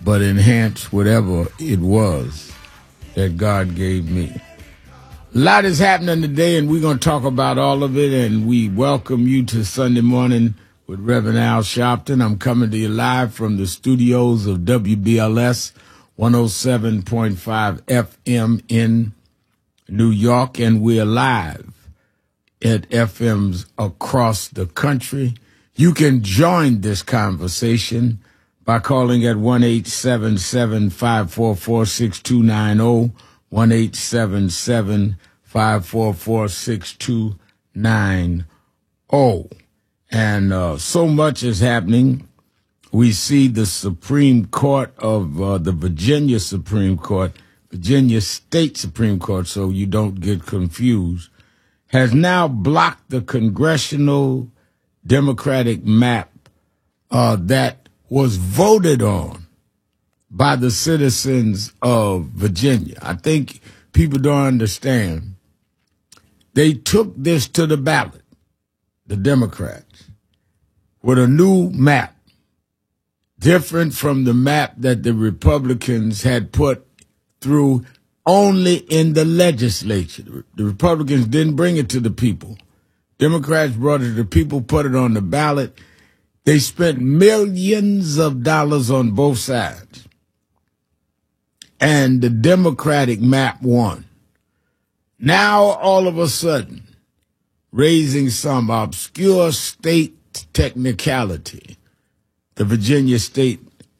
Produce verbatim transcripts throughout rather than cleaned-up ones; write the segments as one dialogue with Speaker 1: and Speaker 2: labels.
Speaker 1: but enhance whatever it was that God gave me. A lot is happening today, and we're going to talk about all of it, and we welcome you to Sunday Morning with Reverend Al Sharpton. I'm coming to you live from the studios of W B L S one oh seven point five F M in New York, and we're live at F Ms across the country. You can join this conversation by calling at one eight seven seven, five four four, six two nine zero, one eight seven seven, five four four, six two nine zero. And uh, so much is happening. We see the Supreme Court of uh, the Virginia Supreme Court, Virginia State Supreme Court, so you don't get confused, has now blocked the congressional Democratic map uh, that was voted on by the citizens of Virginia. I think people don't understand. They took this to the ballot, the Democrats, with a new map, different from the map that the Republicans had put through only in the legislature. The Republicans didn't bring it to the people. Democrats brought it to the people, put it on the ballot. They spent millions of dollars on both sides. And the Democratic map won. Now, all of a sudden, raising some obscure state technicality, the Virginia State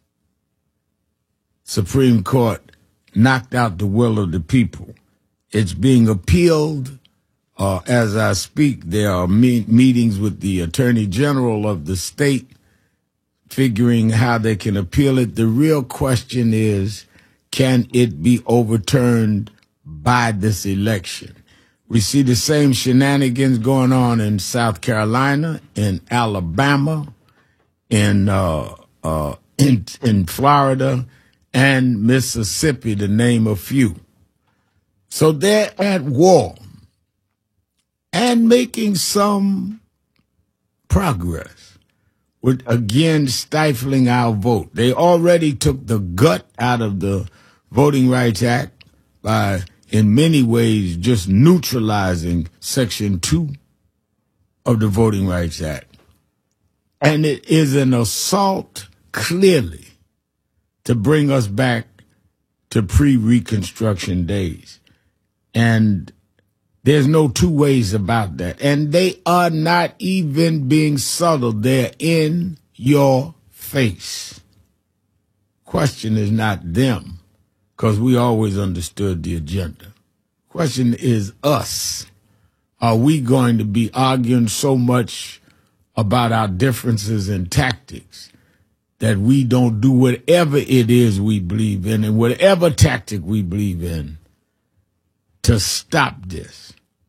Speaker 1: Supreme Court knocked out the will of the people. It's being appealed. Uh, as I speak, there are me- meetings with the Attorney General of the state figuring how they can appeal it. The real question is, can it be overturned by this election? We see the same shenanigans going on in South Carolina, in Alabama, in uh, uh, in, in Florida, and Mississippi, to name a few. So they're at war and making some progress with, again, stifling our vote. They already took the gut out of the Voting Rights Act by, in many ways, just neutralizing Section two of the Voting Rights Act. And it is an assault, clearly, to bring us back to pre-Reconstruction days. And there's no two ways about that. And they are not even being subtle. They're in your face. Question is not them, because we always understood the agenda. Question is us. Are we going to be arguing so much about our differences in tactics that we don't do whatever it is we believe in and whatever tactic we believe in to stop this?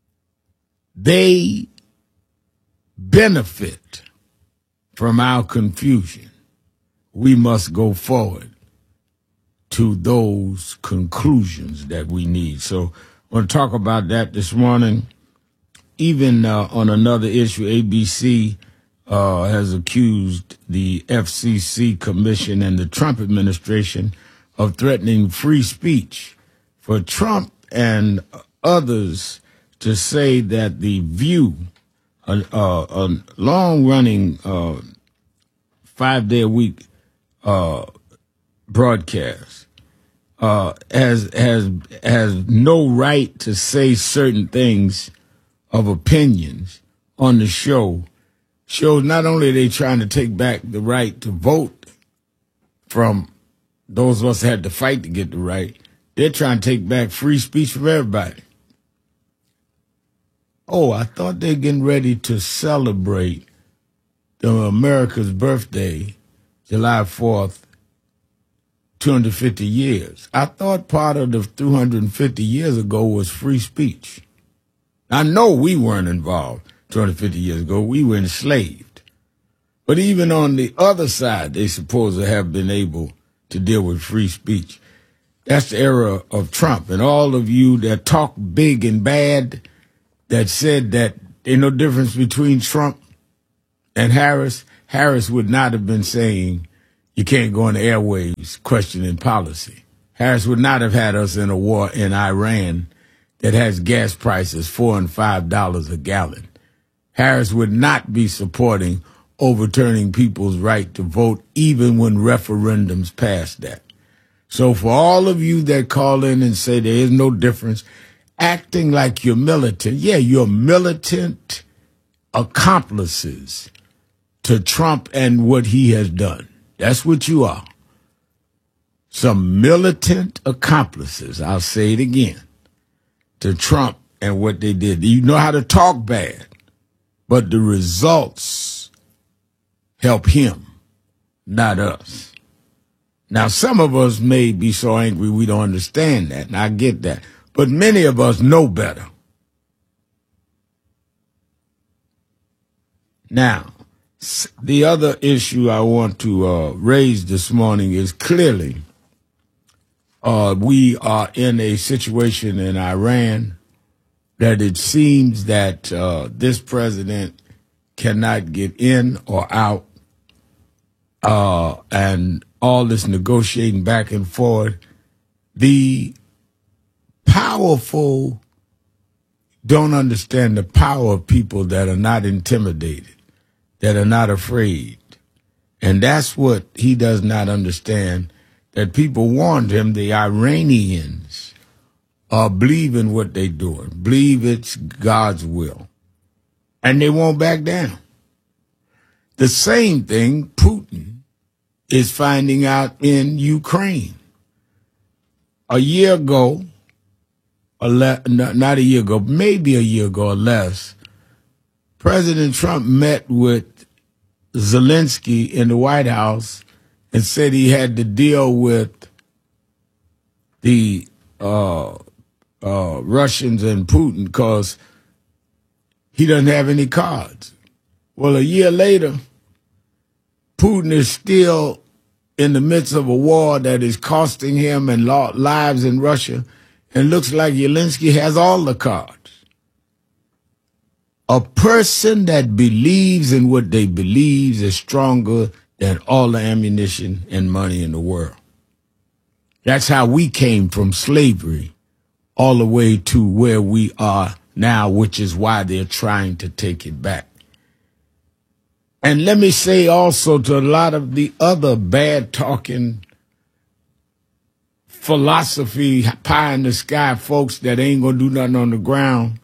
Speaker 1: They benefit from our confusion. We must go forward to those conclusions that we need. So I want to talk about that this morning. Even uh, on another issue, A B C uh, has accused the F C C Commission and the Trump administration of threatening free speech. For Trump and others to say that the View, a, a, a long-running uh, five-day-a-week uh, broadcast, uh, has has has no right to say certain things of opinions on the show, shows not only are they trying to take back the right to vote from those of us that had to fight to get the right, they're trying to take back free speech from everybody. Oh, I thought they're getting ready to celebrate the America's birthday, July fourth, two hundred fifty years. I thought part of the two hundred fifty years ago was free speech. I know we weren't involved two hundred fifty years ago. We were enslaved. But even on the other side, they supposed to have been able to deal with free speech. That's the era of Trump. And all of you that talk big and bad, that said that there's no difference between Trump and Harris, Harris would not have been saying, You can't go on the airwaves questioning policy. Harris would not have had us in a war in Iran that has gas prices four and five dollars a gallon. Harris would not be supporting overturning people's right to vote, even when referendums pass that. So for all of you that call in and say there is no difference, acting like you're militant, yeah, you're militant accomplices to Trump and what he has done. That's what you are. Some militant accomplices, I'll say it again, to Trump and what they did. You know how to talk bad, but the results help him, not us. Now, some of us may be so angry we don't understand that, and I get that. But many of us know better. Now, the other issue I want to uh, raise this morning is clearly uh, we are in a situation in Iran that it seems that uh, this president cannot get in or out, uh, and all this negotiating back and forth. The powerful don't understand the power of people that are not intimidated, that are not afraid. And that's what he does not understand, that people warned him, the Iranians uh, believe in what they're doing, believe it's God's will, and they won't back down. The same thing Putin is finding out in Ukraine. A year ago, or le- not a year ago, maybe a year ago or less, President Trump met with Zelensky in the White House and said he had to deal with the uh, uh, Russians and Putin because he doesn't have any cards. Well, a year later, Putin is still in the midst of a war that is costing him and lives in Russia, and looks like Zelensky has all the cards. A person that believes in what they believe is stronger than all the ammunition and money in the world. That's how we came from slavery all the way to where we are now, which is why they're trying to take it back. And let me say also to a lot of the other bad-talking, philosophy, pie-in-the-sky folks that ain't going to do nothing on the ground,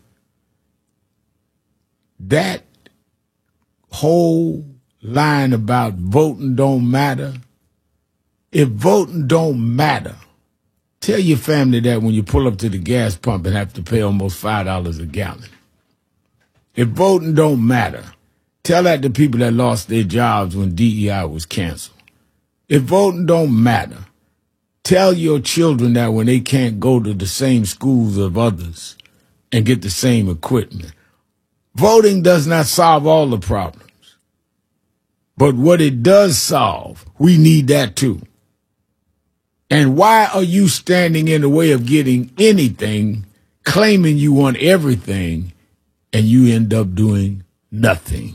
Speaker 1: that whole line about voting don't matter, if voting don't matter, tell your family that when you pull up to the gas pump and have to pay almost five dollars a gallon. If voting don't matter, tell that to people that lost their jobs when D E I was canceled. If voting don't matter, tell your children that when they can't go to the same schools of others and get the same equipment. Voting does not solve all the problems. But what it does solve, we need that too. And why are you standing in the way of getting anything, claiming you want everything, and you end up doing nothing?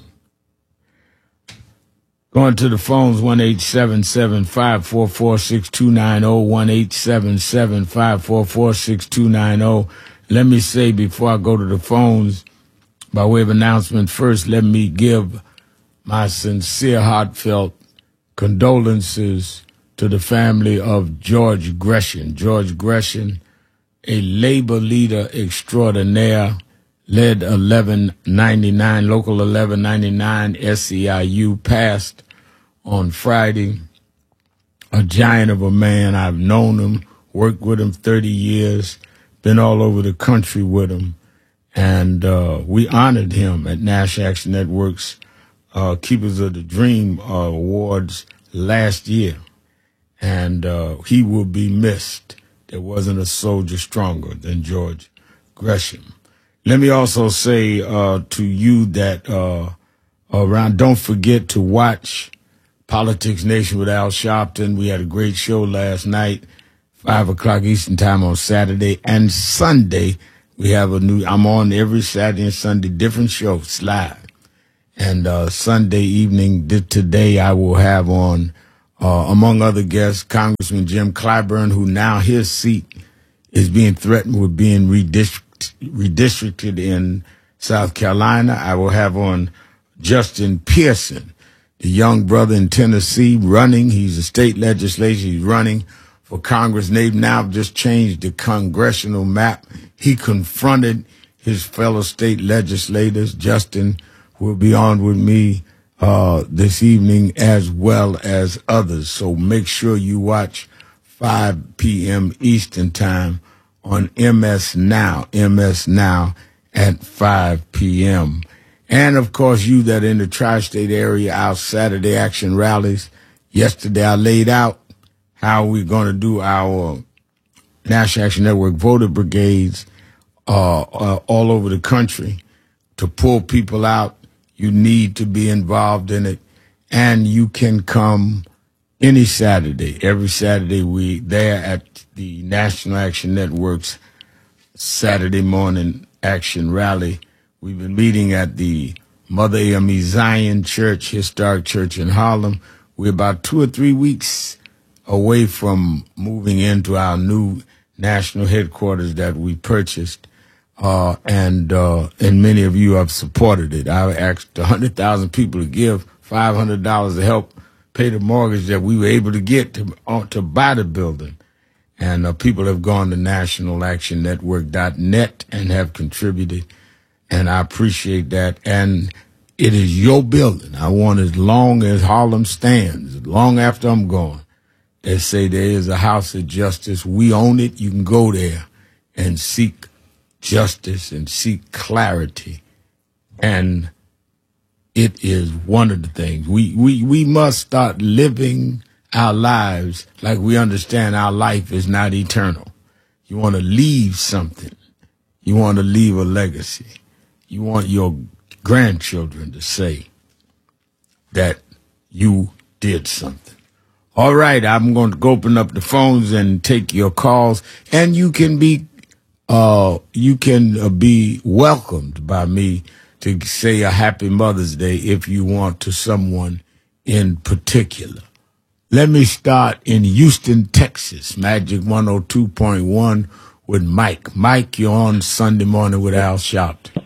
Speaker 1: Going to the phones, one eight seven seven, five four four, six two nine zero, one eight seven seven, five four four, six two nine zero. Let me say before I go to the phones, by way of announcement, first let me give my sincere, heartfelt condolences to the family of George Gresham. George Gresham, a labor leader extraordinaire, led eleven ninety-nine, Local eleven ninety-nine S E I U, passed on Friday. A giant of a man. I've known him, worked with him thirty years, been all over the country with him. And uh, we honored him at Nash Action Network's uh, Keepers of the Dream uh, Awards last year. And uh, he will be missed. There wasn't a soldier stronger than George Gresham. Let me also say uh, to you that uh, around, don't forget to watch Politics Nation with Al Sharpton. We had a great show last night, five o'clock Eastern Time on Saturday and Sunday. We have a new, I'm on every Saturday and Sunday, different shows live. And uh, Sunday evening, today, I will have on Uh, among other guests, Congressman Jim Clyburn, who now his seat is being threatened with being redistrict, redistricted in South Carolina. I will have on Justin Pearson, the young brother in Tennessee running. He's a state legislator. He's running for Congress. They've now just changed the congressional map. He confronted his fellow state legislators. Justin will be on with me uh, this evening, as well as others. So make sure you watch five p.m. Eastern Time on M S Now, M S Now at five p.m. And, of course, you that are in the tri-state area, our Saturday action rallies. Yesterday I laid out how we're going to do our National Action Network voter brigades uh, uh, all over the country to pull people out. You need to be involved in it, and you can come any Saturday. Every Saturday we there at the National Action Network's Saturday morning action rally. We've been meeting at the Mother A M E Zion Church, historic church in Harlem. We're about two or three weeks away from moving into our new national headquarters that we purchased. Uh, and, uh, and many of you have supported it. I asked one hundred thousand people to give five hundred dollars to help pay the mortgage that we were able to get to, uh, to buy the building. And uh, people have gone to national action network dot net and have contributed. And I appreciate that. And it is your building. I want, as long as Harlem stands, long after I'm gone, they say there is a house of justice. We own it. You can go there and seek justice and seek clarity. And it is one of the things. We, we, we must start living our lives like we understand our life is not eternal. You want to leave something. You want to leave a legacy. You want your grandchildren to say that you did something. All right, I'm going to go open up the phones and take your calls, and you can be uh, you can uh, be welcomed by me to say a happy Mother's Day if you want to someone in particular. Let me start in Houston, Texas, Magic one oh two point one with Mike. Mike, you're on Sunday Morning with Al Sharpton.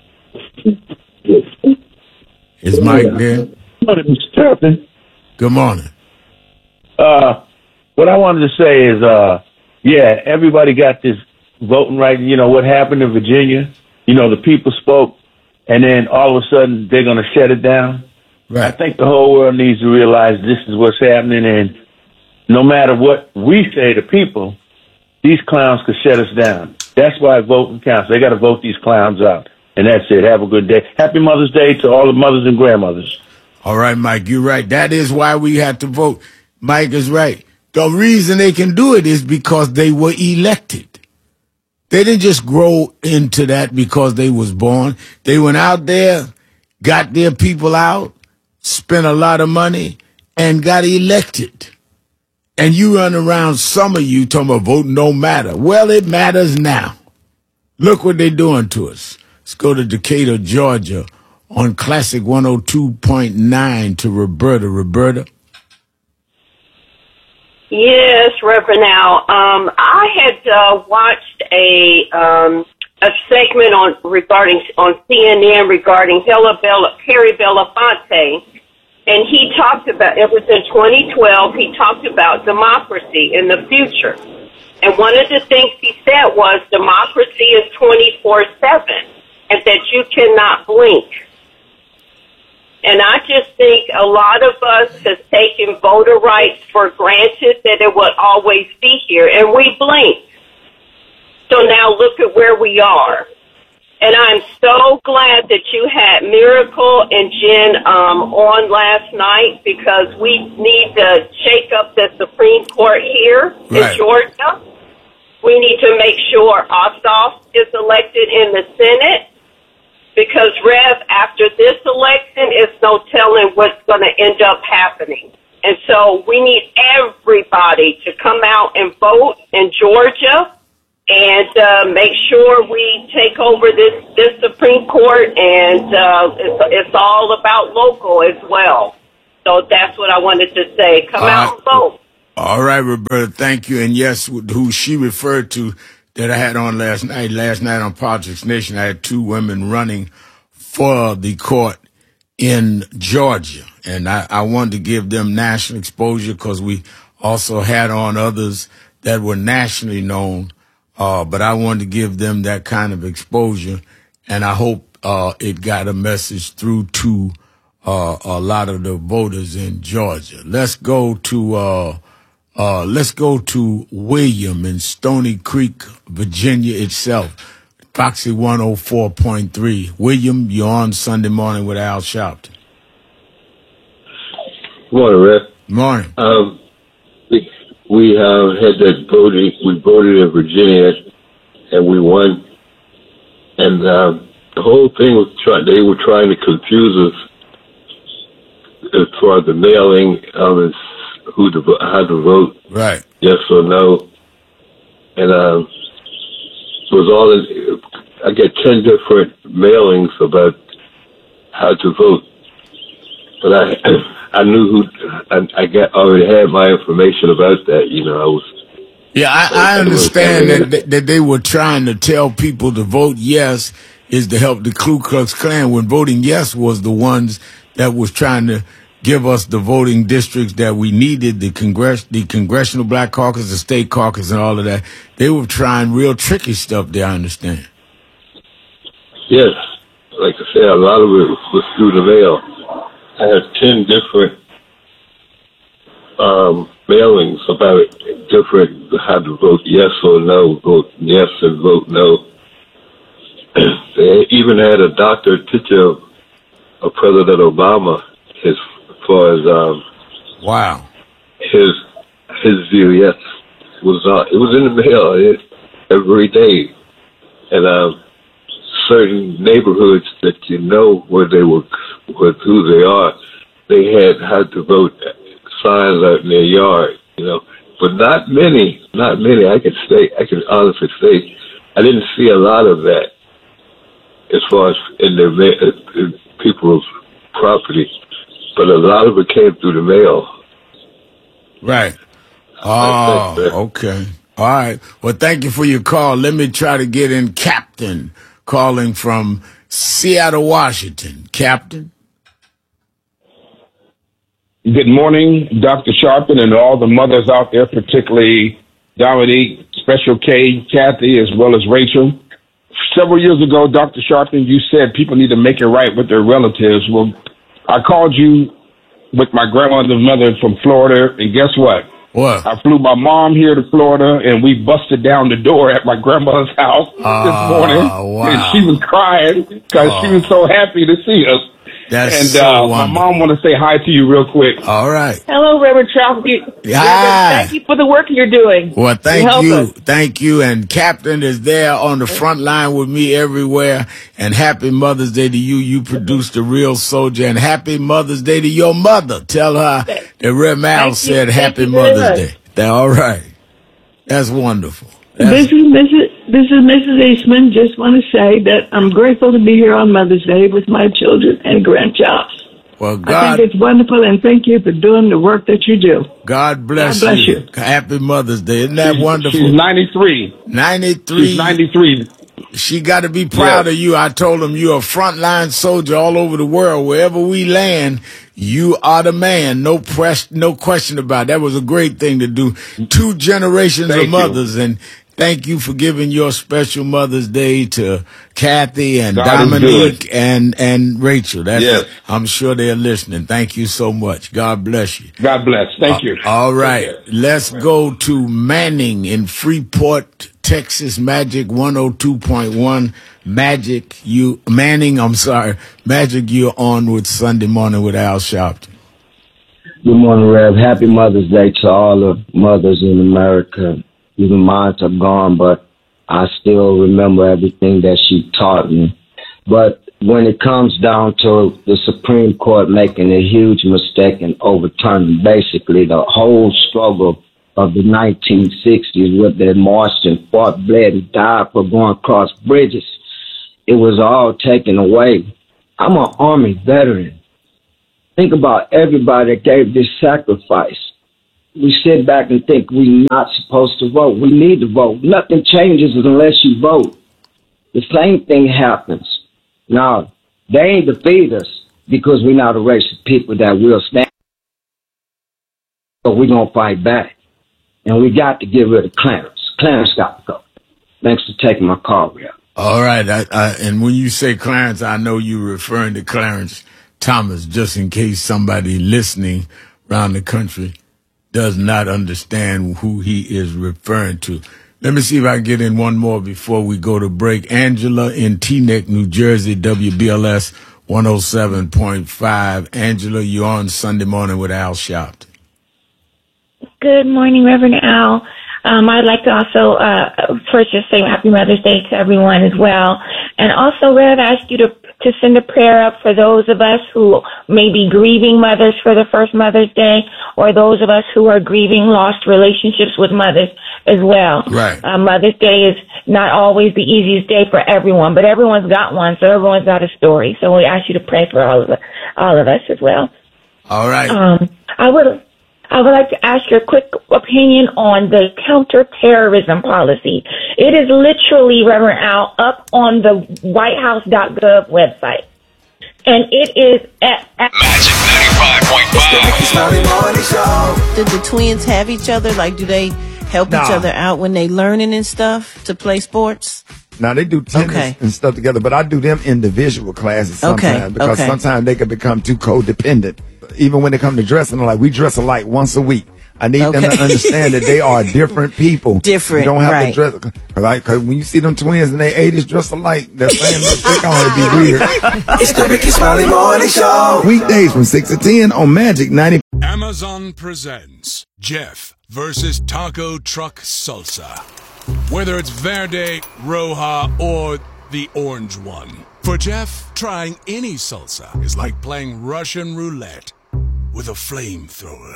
Speaker 1: Is Mike there?
Speaker 2: Good morning, Mister Turpin.
Speaker 1: Good morning.
Speaker 2: Uh, what I wanted to say is, uh, yeah, everybody got this voting right. You know what happened in Virginia? You know, the people spoke, and then all of a sudden they're going to shut it down.
Speaker 1: Right.
Speaker 2: I think the whole world needs to realize this is what's happening, and no matter what we say to people, these clowns could shut us down. That's why voting counts. They got to vote these clowns out. And that's it. Have a good day. Happy Mother's Day to all the mothers and grandmothers.
Speaker 1: All right, Mike, you're right. That is why we had to vote. Mike is right. The reason they can do it is because they were elected. They didn't just grow into that because they was born. They went out there, got their people out, spent a lot of money, and got elected. And you run around, some of you talking about voting don't matter. Well, it matters now. Look what they're doing to us. Let's go to Decatur, Georgia, on Classic one oh two point nine to Roberta. Roberta?
Speaker 3: Yes, Reverend Al. Um, I had uh, watched a um, a segment on regarding on C N N regarding Hella Bella, Harry Belafonte, and he talked about, it was in twenty twelve, he talked about democracy in the future. And one of the things he said was democracy is twenty-four seven. And that you cannot blink. And I just think a lot of us have taken voter rights for granted, that it would always be here, and we blinked. So now look at where we are. And I'm so glad that you had Miracle and Jen um, on last night, because we need to shake up the Supreme Court here
Speaker 1: right.
Speaker 3: in Georgia. We need to make sure Ossoff is elected in the Senate. Because, Rev, after this election, it's no telling what's going to end up happening. And so we need everybody to come out and vote in Georgia and uh, make sure we take over this, this Supreme Court. And uh, it's, it's all about local as well. So that's what I wanted to say. Come
Speaker 1: All
Speaker 3: out
Speaker 1: right.
Speaker 3: and vote.
Speaker 1: All right, Roberta, thank you. And yes, who she referred to that I had on last night, last night on Politics Nation, I had two women running for the court in Georgia. And I, I wanted to give them national exposure because we also had on others that were nationally known. Uh, but I wanted to give them that kind of exposure. And I hope uh, it got a message through to uh, a lot of the voters in Georgia. Let's go to uh, uh, let's go to William in Stony Creek, Virginia itself. Foxy one oh four point three. William, you're on Sunday Morning with Al Sharpton.
Speaker 4: Good morning, Rick.
Speaker 1: Morning.
Speaker 4: Um, we we uh, had that voting. We voted in Virginia, and we won. And uh, the whole thing was trying. They were trying to confuse us as far as the mailing of us, who to vo- how to vote,
Speaker 1: Right.
Speaker 4: yes or no. And um, it was all. In, I get ten different mailings about how to vote, but I I knew who. I, I got already had my information about that. You know, I was.
Speaker 1: Yeah, I, I understand that, that that they were trying to tell people to vote yes is to help the Ku Klux Klan, when voting yes was the ones that was trying to give us the voting districts that we needed, the congress, the Congressional Black Caucus, the State Caucus, and all of that. They were trying real tricky stuff there, I understand.
Speaker 4: Yes, like I said, a lot of it was through the mail. I had ten different um, mailings about different how to vote yes or no, vote yes and vote no. They even had a doctored picture of, of President Obama as far as um,
Speaker 1: Wow.
Speaker 4: his his view. Yes, was uh, it was in the mail it, every day, and um, certain neighborhoods that you know where they were, with who they are, they had had to vote signs out in their yard, you know, but not many, not many. I can say, I can honestly say, I didn't see a lot of that as far as in their in people's property, but a lot of it came through the mail.
Speaker 1: Right. Oh, okay. All right. Well, thank you for your call. Let me try to get in Captain calling from Seattle, Washington. Captain.
Speaker 5: Good morning, Doctor Sharpton, and all the mothers out there, particularly Dominique, Special K, Kathy, as well as Rachel. Several years ago, Doctor Sharpton, you said people need to make it right with their relatives. Well, I called you with my grandmother's mother from Florida, and guess what?
Speaker 1: What?
Speaker 5: I flew my mom here to Florida, and we busted down the door at my grandmother's house
Speaker 1: uh,
Speaker 5: this morning,
Speaker 1: wow.
Speaker 5: and she was crying because uh, she was so happy to see us.
Speaker 1: That's
Speaker 5: and
Speaker 1: so
Speaker 5: uh,
Speaker 1: wonderful.
Speaker 5: My mom want to say hi to you real quick.
Speaker 1: All right.
Speaker 6: Hello, Reverend Charles.
Speaker 1: Hi.
Speaker 6: Thank you for the work you're doing.
Speaker 1: Well, thank
Speaker 6: you.
Speaker 1: you.
Speaker 6: Us.
Speaker 1: Thank you. And Captain is there on the front line with me everywhere. And happy Mother's Day to you. You produced a real soldier. And happy Mother's Day to your mother. Tell her that Rem Al said happy Mother's Day. That, all right. That's wonderful. That's
Speaker 7: this is Missus This is Missus Eastman. Just want to say that I'm grateful to be here on Mother's Day with my children and grandchild.
Speaker 1: Well, God,
Speaker 7: I think it's wonderful, and thank you for doing the work that you do.
Speaker 1: God bless,
Speaker 7: God bless
Speaker 1: you.
Speaker 7: you.
Speaker 1: Happy Mother's Day. Isn't that
Speaker 5: she's,
Speaker 1: wonderful?
Speaker 5: She's ninety-three.
Speaker 1: ninety-three.
Speaker 5: She's ninety-three.
Speaker 1: She got to be proud
Speaker 5: yes.
Speaker 1: of you. I told him you're a frontline soldier all over the world. Wherever we land, you are the man. No press, no question about it. That was a great thing to do. Two generations
Speaker 5: Thank
Speaker 1: of mothers,
Speaker 5: you.
Speaker 1: and thank you for giving your special Mother's Day to Kathy and
Speaker 5: God
Speaker 1: Dominique and, and Rachel. That's,
Speaker 5: yes.
Speaker 1: I'm sure they're listening. Thank you so much. God bless you.
Speaker 5: God bless. Thank you.
Speaker 1: Uh, all right. Let's go to Manning in Freeport, Texas. Magic one oh two point one. Magic, you, Manning, I'm sorry. Magic, you're on with Sunday Morning with Al Sharpton.
Speaker 8: Good morning, Rev. Happy Mother's Day to all the mothers in America. Even mine are gone, but I still remember everything that she taught me. But when it comes down to the Supreme Court making a huge mistake and overturning basically the whole struggle of the nineteen sixties, where they marched and fought, bled, and died for going across bridges, it was all taken away. I'm an Army veteran, Think about everybody that gave this sacrifice. We sit back and think we're not supposed to vote. We need to vote. Nothing changes unless you vote. The same thing happens. Now, they ain't defeat us because we're not a race of people that will stand. But we're going to fight back. And we got to get rid of Clarence. Clarence got to go. Thanks for taking my call, Rev.
Speaker 1: All right. I, I, and when you say Clarence, I know you're referring to Clarence Thomas, just in case somebody listening around the country does not understand who he is referring to. Let me see if I can get in one more before we go to break. Angela in Teaneck, New Jersey, W B L S one oh seven point five. Angela, you're on Sunday Morning with Al Sharpton.
Speaker 9: Good morning, Reverend Al. Um, I'd like to also uh, first just say Happy Mother's Day to everyone as well. And also, Rev, ask you to to send a prayer up for those of us who may be grieving mothers for the first Mother's Day, or those of us who are grieving lost relationships with mothers as well.
Speaker 1: Right.
Speaker 9: Uh, Mother's Day is not always the easiest day for everyone, but everyone's got one, so everyone's got a story. So we ask you to pray for all of us, all of us as well.
Speaker 1: All right.
Speaker 9: Um, I would. I would like to ask your quick opinion on the counterterrorism policy. It is literally, Reverend Al, up on the white house dot gov website. And it is at... at
Speaker 10: Magic ninety-five point five.
Speaker 11: Did the twins have each other? Like, do they help nah. each other out when they learning and stuff to play sports?
Speaker 12: Now, they do tennis okay. and stuff together, but I do them individual classes sometimes
Speaker 11: okay.
Speaker 12: because
Speaker 11: okay.
Speaker 12: sometimes they can become too codependent. Even when they come to dressing, like we dress alike once a week. I need okay. them to understand that they are different people.
Speaker 11: Different,
Speaker 12: You don't have
Speaker 11: right.
Speaker 12: to dress. Cause, I, cause when you see them twins in their eighties dressed alike, they're saying they're going to be weird.
Speaker 10: It's the Ricky Smiley Morning Show.
Speaker 12: Weekdays from six to ten on Magic ninety.
Speaker 13: Amazon presents Jeff versus Taco Truck Salsa. Whether it's Verde, Roja, or the orange one. For Jeff, trying any salsa is like playing Russian roulette with a flamethrower.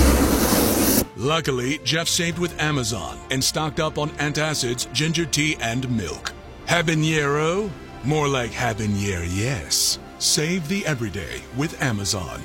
Speaker 13: Luckily, Jeff saved with Amazon and stocked up on antacids, ginger tea, and milk. Habanero? More like habanero, yes. Save the everyday with Amazon.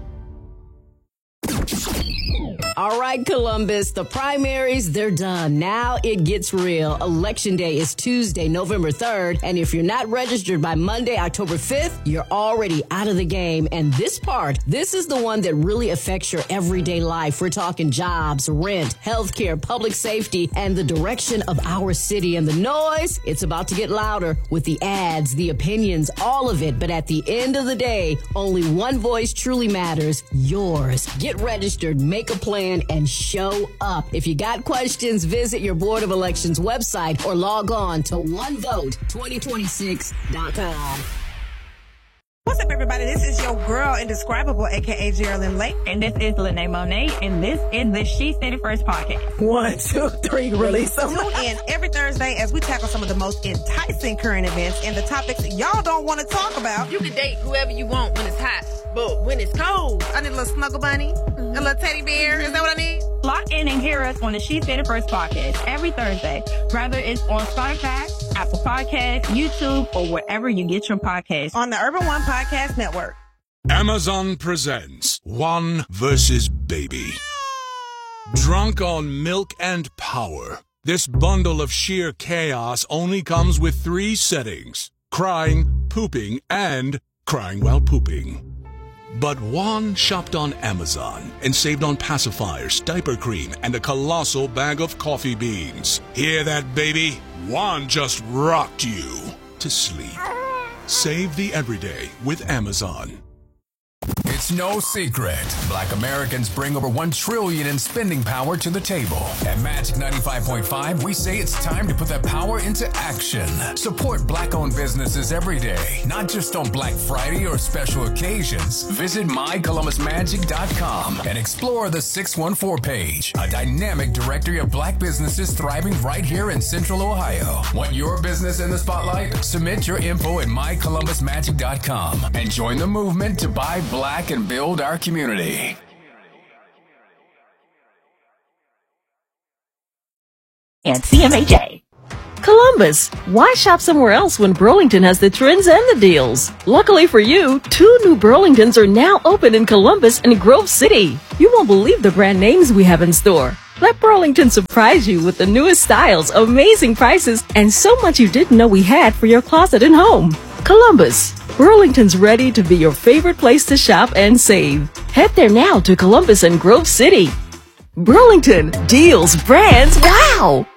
Speaker 14: All right, Columbus, the primaries, they're done. Now it gets real. Election day is Tuesday, November third. And if you're not registered by Monday, October fifth, you're already out of the game. And this part, this is the one that really affects your everyday life. We're talking jobs, rent, healthcare, public safety, and the direction of our city. And the noise, it's about to get louder with the ads, the opinions, all of it. But at the end of the day, only one voice truly matters, yours. Get registered, make a plan, and show up. If you got questions, visit your Board of Elections website or log on to one vote twenty twenty-six dot com.
Speaker 15: What's up, everybody? This is your girl, Indescribable, a k a. Geraldine Lake.
Speaker 16: And this is Lene Monet, and this is the She Said It First podcast.
Speaker 15: One, two, three, release them. Tune in every Thursday as we tackle some of the most enticing current events and the topics y'all don't want to talk about.
Speaker 17: You can date whoever you want when it's hot, but when it's cold,
Speaker 15: I need a little snuggle bunny, mm-hmm. a little teddy bear. Is that what I need?
Speaker 16: Lock in and hear us on the She Said It First podcast every Thursday, whether it's on Spotify, Apple Podcasts, YouTube, or wherever you get your podcasts.
Speaker 15: On the Urban One Podcast Network.
Speaker 13: Amazon presents One versus Baby. Drunk on milk and power, this bundle of sheer chaos only comes with three settings: crying, pooping, and crying while pooping. But Juan shopped on Amazon and saved on pacifiers, diaper cream, and a colossal bag of coffee beans. Hear that, baby? Juan just rocked you to sleep. Save the everyday with Amazon.
Speaker 10: It's no secret. Black Americans bring over one trillion dollars in spending power to the table. At Magic ninety-five point five, we say it's time to put that power into action. Support black-owned businesses every day, not just on Black Friday or special occasions. Visit my columbus magic dot com and explore the six one four page, a dynamic directory of black businesses thriving right here in Central Ohio. Want your business in the spotlight? Submit your info at my columbus magic dot com and join the movement to buy black and build our community.
Speaker 18: And C M H A. Columbus. Why shop somewhere else when Burlington has the trends and the deals? Luckily for you, two new Burlingtons are now open in Columbus and Grove City. You won't believe the brand names we have in store. Let Burlington surprise you with the newest styles, amazing prices, and so much you didn't know we had for your closet and home. Columbus. Burlington's ready to be your favorite place to shop and save. Head there now to Columbus and Grove City. Burlington. Deals, brands, wow!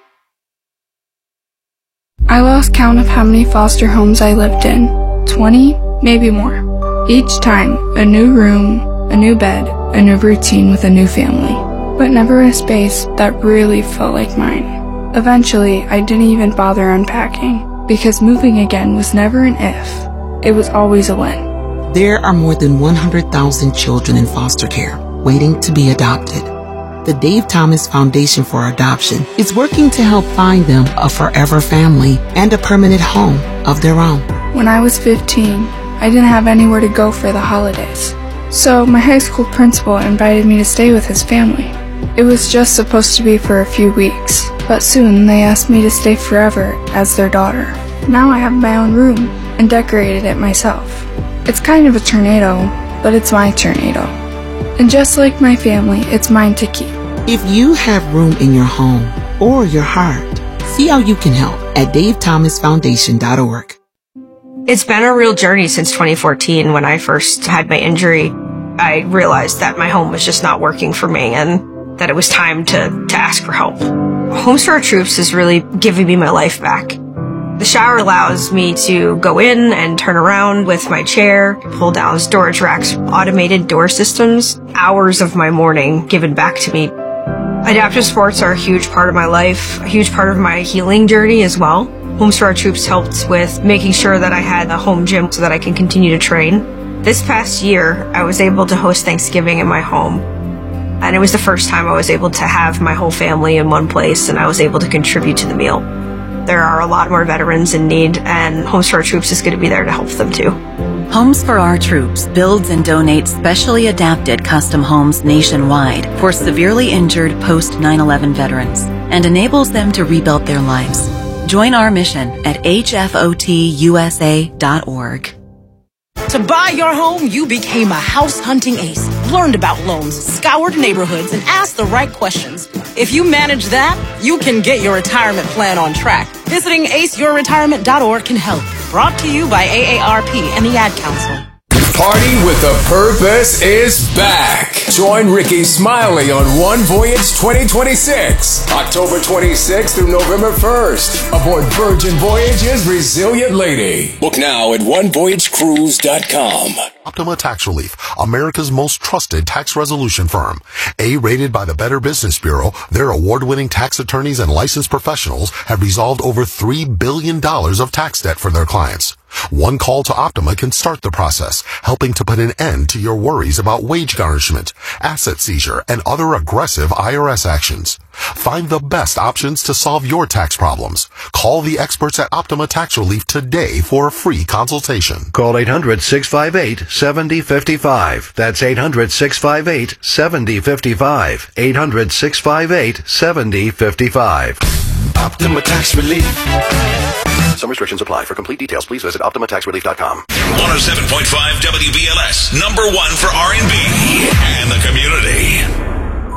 Speaker 19: I lost count of how many foster homes I lived in. twenty, maybe more. Each time, a new room, a new bed, a new routine with a new family. But never a space that really felt like mine. Eventually, I didn't even bother unpacking, because moving again was never an if. It was always a when.
Speaker 20: There are more than one hundred thousand children in foster care waiting to be adopted. The Dave Thomas Foundation for Adoption is working to help find them a forever family and a permanent home of their own.
Speaker 19: When I was fifteen, I didn't have anywhere to go for the holidays. So my high school principal invited me to stay with his family. It was just supposed to be for a few weeks, but soon they asked me to stay forever as their daughter. Now I have my own room and decorated it myself. It's kind of a tornado, but it's my tornado. And just like my family, it's mine to keep.
Speaker 20: If you have room in your home or your heart, see how you can help at dave thomas foundation dot org.
Speaker 21: It's been a real journey since twenty fourteen when I first had my injury. I realized that my home was just not working for me and that it was time to, to ask for help. Homes for Our Troops is really giving me my life back. The shower allows me to go in and turn around with my chair, pull down storage racks, automated door systems, hours of my morning given back to me. Adaptive sports are a huge part of my life, a huge part of my healing journey as well. Homes for Our Troops helped with making sure that I had a home gym so that I can continue to train. This past year, I was able to host Thanksgiving in my home. And it was the first time I was able to have my whole family in one place and I was able to contribute to the meal. There are a lot more veterans in need, and Homes for Our Troops is going to be there to help them too.
Speaker 22: Homes for Our Troops builds and donates specially adapted custom homes nationwide for severely injured post nine eleven veterans and enables them to rebuild their lives. Join our mission at h f o t u s a dot org.
Speaker 23: To buy your home, you became a house hunting ace, learned about loans, scoured neighborhoods, and asked the right questions. If you manage that, you can get your retirement plan on track. Visiting ace your retirement dot org can help. Brought to you by A A R P and the Ad Council.
Speaker 10: Party with a Purpose is back. Join Ricky Smiley on One Voyage twenty twenty-six, October twenty-sixth through November first. Aboard Virgin Voyage's Resilient Lady. Book now at one voyage cruise dot com.
Speaker 24: Optima Tax Relief, America's most trusted tax resolution firm. A-rated by the Better Business Bureau, their award-winning tax attorneys and licensed professionals have resolved over three billion dollars of tax debt for their clients. One call to Optima can start the process, helping to put an end to your worries about wage garnishment, asset seizure, and other aggressive I R S actions. Find the best options to solve your tax problems. Call the experts at Optima Tax Relief today for a free consultation.
Speaker 25: Call eight hundred, six five eight, seven zero five five. That's eight hundred, six five eight, seven zero five five. eight hundred, six five eight, seven zero five five.
Speaker 24: Optima Tax Relief.
Speaker 25: Some restrictions apply. For complete details, please visit optima tax relief dot com.
Speaker 26: one oh seven point five W B L S, number one for R and B and the community.